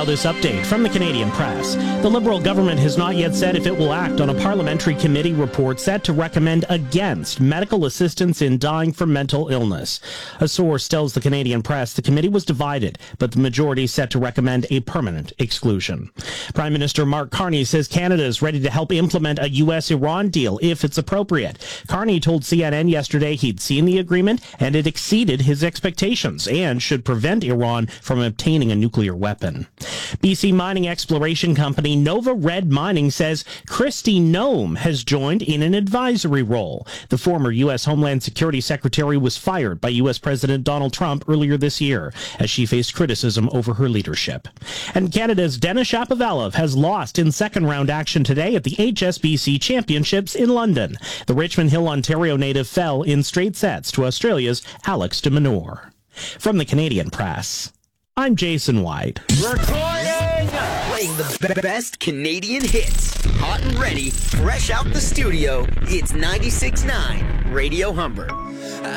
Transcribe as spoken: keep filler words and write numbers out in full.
now this update from the Canadian Press. The Liberal government has not yet said if it will act on a parliamentary committee report set to recommend against medical assistance in dying from mental illness. A source tells the Canadian Press the committee was divided, but the majority set to recommend a permanent exclusion. Prime Minister Mark Carney says Canada is ready to help implement a U S Iran deal if it's appropriate. Carney told C N N yesterday he'd seen the agreement and it exceeded his expectations and should prevent Iran from obtaining a nuclear weapon. B C mining exploration company Nova Red Mining says Kristi Noem has joined in an advisory role. The former U S Homeland Security Secretary was fired by U S President Donald Trump earlier this year as she faced criticism over her leadership. And Canada's Denis Shapovalov has lost in second-round action today at the H S B C Championships in London. The Richmond Hill, Ontario native fell in straight sets to Australia's Alex de Minaur. From the Canadian Press, I'm Jason White. Recording! Playing the be- best Canadian hits. Hot and ready, fresh out the studio. It's ninety-six point nine Radio Humber.